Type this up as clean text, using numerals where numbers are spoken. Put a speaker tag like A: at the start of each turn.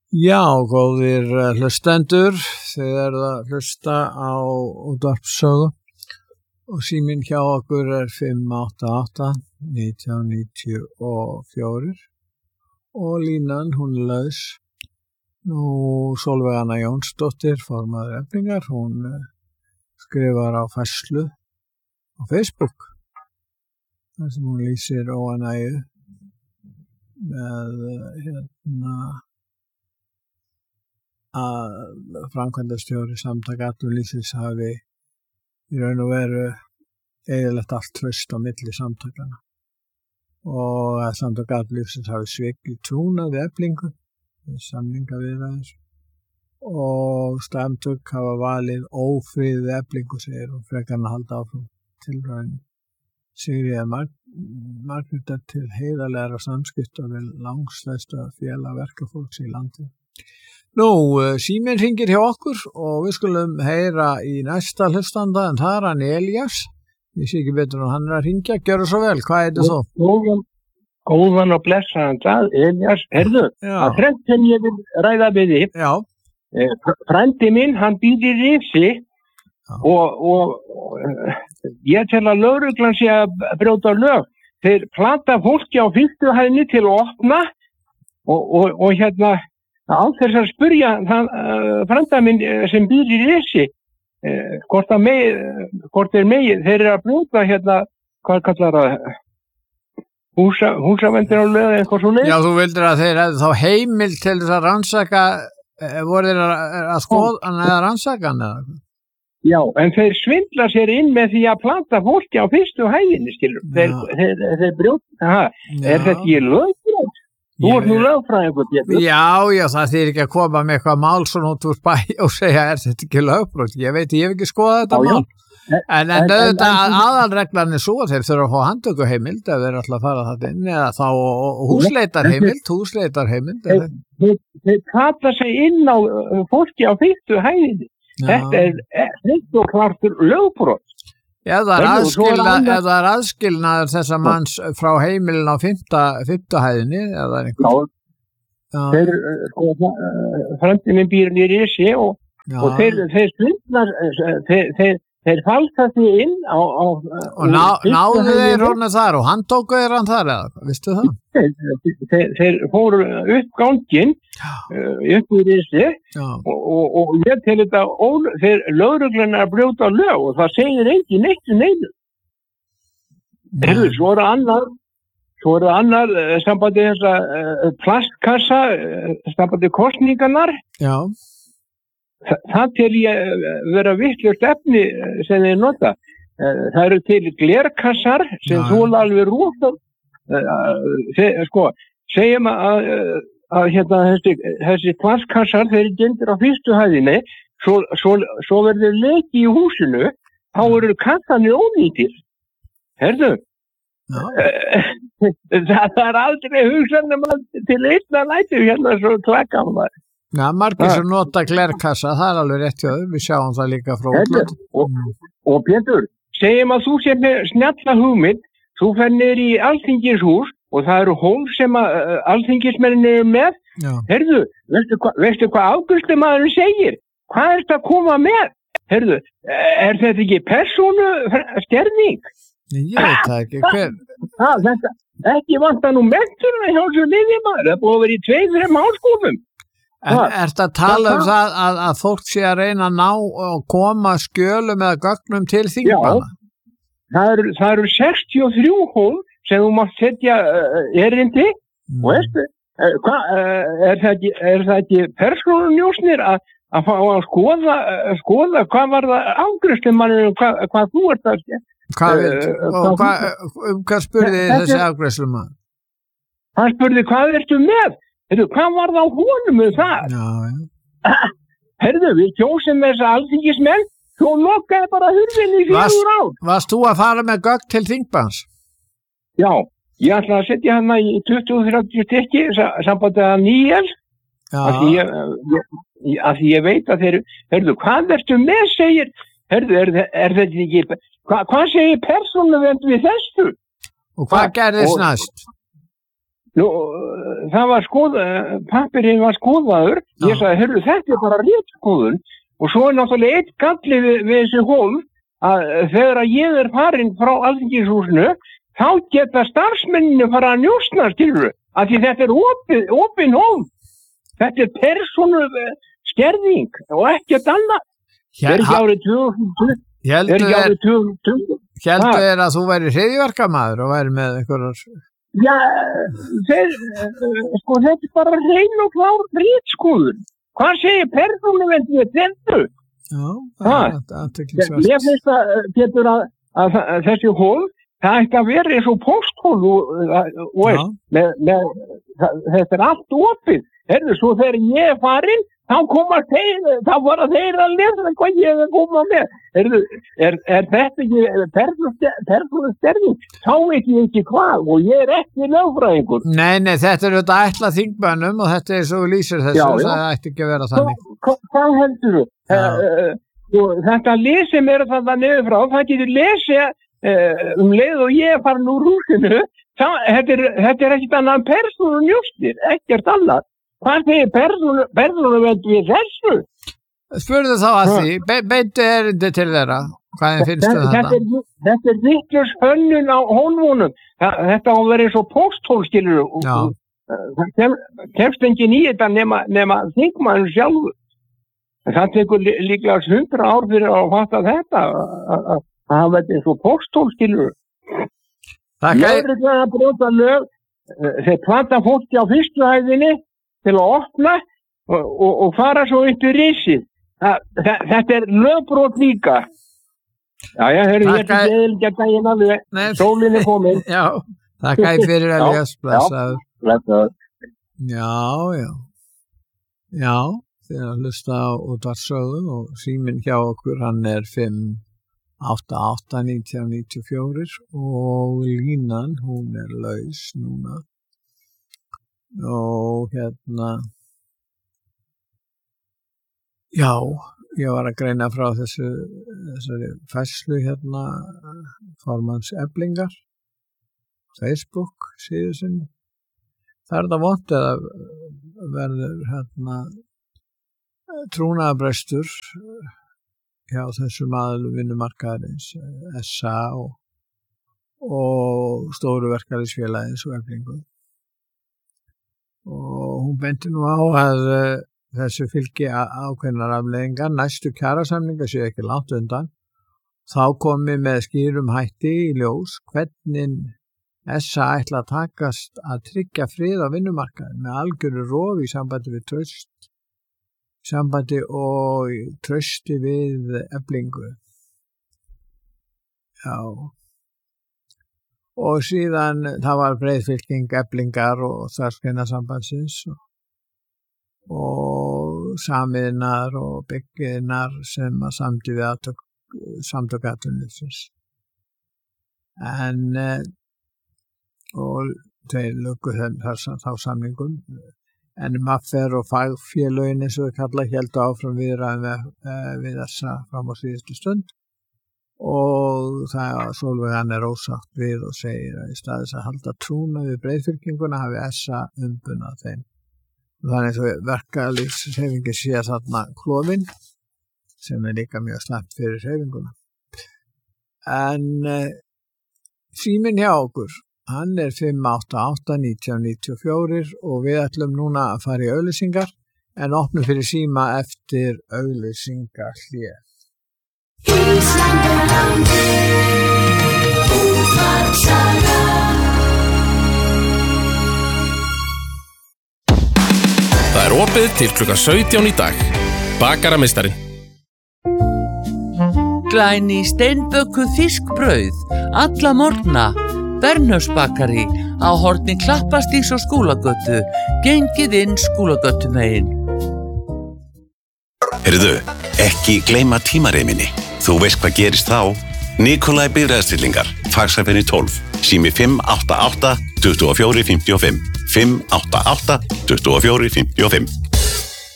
A: Já, góðir hlustendur, þið eruð að hlusta á útvarpssögu og síminn hjá okkur 588-1994 og línan hún laus. Nú Sólveig Anna Jónsdóttir, formaður Eflingar, hún skrifar á færslu á Facebook þar sem hún lýsir óánægju með að framkvæmdastjóri Samtaka atvinnulífsins hafi í raun og veru eyðilagt allt traust á milli samtakanna og að Samtaka atvinnulífsins hafi svikið trúnað við Eflingu í samningaviðræður og samtök hafa valið ófrið við Eflingu, segir hún, frekar að halda áfram tilraun Sigríðar Margrétar til heiðarlegra samskipta við langstærsta félag verkafólks í landinu. Nú, síminn hringir hjá okkur og við skulum heyra í næsta hlustanda en það hann Elías. Ég sé ekki betur en hann að hringja. Gjörðu svo vel, hvað er þetta svo?
B: Góðan og blessaðan dag, Elías. Herðu, að þrennt sem ég vil ræða við þig.
A: Já.
B: Frændi minn, hann býr í Rifsi og ég tel að lögreglan sé að brjóta lög. Þeir plata fólki á 50 hæðinni til að opna og hérna á þess að spyrja frænda minn sem býr í Rifsi hvort þeir eru að brjóta hérna, hvað kallar það, húsavendir á lög eitthvað svo leið.
A: Já, þú vildir að þeir hefðu þá heimild til þess að rannsaka, voru þeir að skoða eða rannsaka hann eða?
B: Já, en þeir svindla sér inn með því að planta fólki á fyrstu hæðinni, skilur. Þeir brjóta, er þetta í lögbrot? Þú ert nú lögfræðingur, Pétur.
A: Já, það þýðir ekki að koma með eitthvað mál svona út úr bæ og segja, er þetta ekki lögbrot? Ég veit, ég hef ekki skoðað þetta mál. En aðalreglan svo að þeir þurfa að fá handtökuheimild ef þeir ætla að fara það inn, eða þá húsleitarheimild.
B: Þeir kalla sig inn á fólki á fyrstu hæðinni. Þetta er hreint og klartur lögbrot.
A: Eða er aðskilnaður þessa manns frá heimilin á 5. hæðinni eða einhvern.
B: Frændi minn býr í Rifsi og þeir falta því inn á
A: og náðu þeir honum þar og hann tóku þeir hann þar eða, vistu það?
B: Þeir fóru upp ganginn upp úr Rifsi og ég til þetta þeir lögreglan að brjóta lög og það segir engin neitt neinu. Svo er annar sambandi þessa plastkassa sambandi kosningarnar.
A: Já.
B: Það til ég vera vitlaust efni sem þeir nota. Það eru til glerkassar sem þola alveg rúta. Segjum að hérna, þessi plastkassar þeir gendur á fyrstu hæðinni svo verður leki í húsinu þá eru kassanir ónýtir. Herðu? Það er aldrei hugsanum til einna læti hérna svo klaka á maður.
A: Já, margir sem nota glerkassa, það er alveg rétt hjá þau, við sjáum það líka frá útlönd.
B: Og Pétur, segjum að þú sé með snjalla hugmynd, þú fer niður í Alþingishús og það eru hól sem að alþingismennin eru með. Herðu, veistu hvað afgreiðslumaðurinn segir? Hvað er þetta að koma með? Herðu, er þetta ekki persónu skerðing?
A: Ég veit það ekki, hver?
B: Þetta, ekki vantar nú menturna hjá þessu liði maður, það er búið að vera í 2-3 háskólum.
A: En ertu að tala um það að fólk sé að reyna að ná og koma skjölum eða gögnum til þingmanna?
B: Já, það eru 63 hól sem þú mátt setja erindi og veistu, er það ekki persónunjósnir að fá að skoða hvað var það afgreiðslumanninn og hvað þú ert að
A: hvað spurði þessi afgreiðslumann?
B: Hann spurði hvað ertu með? Hvað var það á honum með það? Herðu, við kjósum þessa alþingismenn, svo lokaði bara hurðinni í 4 ár.
A: Varst þú að fara með gögn til þingmanns?
B: Já, ég ætla að setja hana í 20-30 stykki, sambandið að Níels, af því ég veit að þeir, herðu, hvað ertu með, segir, herðu, er þetta ekki, hvað segir persónuvernd við þessu?
A: Og hvað gerðist næst?
B: það var pappirinn var skoðaður, ég sagði, heyrðu, þetta bara ritskoðun og svo náttúrulega eitt galli við þessi hólf að þegar ég farin frá Alþingishúsinu, þá geta starfsmenninu fara að njósna, skilurðu, af því þetta opin hólf. Þetta persónu skerðing og ekkert annað. Ekki árið 2020.
A: Heldur að þú væri hryðjuverkamaður og væri með einhverjar...
B: Já, þetta bara hrein og klár ritskoðun. Hvað segir persónuvernd við þetta?
A: Já, það athyglisvert.
B: Mér finnst að getur að þessi hólf, það ætti að vera eins og pósthól og þetta allt opið. Herðu, svo þegar ég farin, þá var þeir að lesa hvað ég koma með. Herðu, þetta ekki persónu sterning? Þá ekki hvað og ég ekki lögfræðingur.
A: Nei, þetta þetta ætla þingmönnum og þetta svo lýsir þessu, það ætti ekki að vera þannig.
B: Hvað heldur þú? Þetta lesi mér þetta niður frá, það getur lesið leið og ég farin úr húsinu, þetta ekkert annað persónu njóstir, ekkert annað. Hvað segir persónuvernd við þessu?
A: Spurðu þá að því, beintu erindi til þeirra, hvað finnst þetta?
B: Þetta vitlaus hönnun á hólfunum, þetta á að vera eins og pósthól, skilur það kemst enginn í þetta nema þingmaður sjálfur. Það tekur líklega 100 ár fyrir að fatta þetta, að hafa þetta eins og pósthól, skilur það. Lögreglan að brjóta lög, þeir planta fólki á fyrstu hæðinni, til að opna og fara svo upp í risið. Þetta lögbrot líka. Já, heyrðu, ég ekki eðilgja daginn alveg. Sólin komin.
A: Já, þakka ég fyrir að blessaður. Já, þeir að hlusta á útvarpssögu og síminn hjá okkur, hann 588-1994 og línan, hún laus núna. Og já, ég var að greina frá þessari færslu formanns Eflingar Facebook síðu sinni. Það þetta vont að verður trúnaðarbrestur hjá þessum aðilum vinnumarkaðarins SA og stóru verkalýðsfélagins og Eflingu. Og hún benti nú á að þessu fylgi ákveðnar afleiðingar, næstu kjarasamningar séu ekki langt undan. Þá komi með skýrum hætti í ljós hvernig SA ætla að takast að tryggja frið á vinnumarkaði með algjöru rof í sambandi við trausti við Eflingu. Já. Og síðan það var breiðfylking Eflingar og starfsgreinasambandsins og samiðnar og byggiðnar sem að samdi við samtök atvinnulífsins. Og þeir luku þá samningum. En MAFR og fagfélögin eins og þau kalla héldu áfram viðræðum við þessa fram á síðustu stund. Og það Sólveig hann ósátt við og segir að í staðis að halda trúna við breiðfylkinguna hafi SA umbunað þeim. Þannig svo verkalýðshreyfingin sé þarna klofin sem líka mjög slæmt fyrir hreyfinguna. En síminn hjá okkur, hann 588-1994 og við ætlum núna að fara í auglýsingar en opnum fyrir síma eftir auglýsingahlé.
C: Það opið til klukkan 17 í dag. Bakarameistarinn.
D: Glæný steinbökuð fiskbrauð, alla morgna, Bernhöfsbakari á horni Klappastígs og Skúlagötu, gengið inn Skúlagötumegin.
E: Heyrðu, ekki gleyma tímareiminni. Þú veist hvað gerist þá? Nikolai Bifreiðastillingar, Faxaferðinni 12, sími 588-2455, 588-2455.